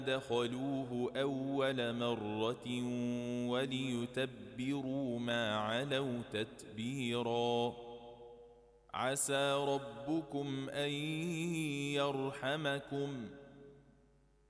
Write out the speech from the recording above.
دخلوه أول مرة وليتبروا ما علوا تتبيرا عسى ربكم أن يرحمكم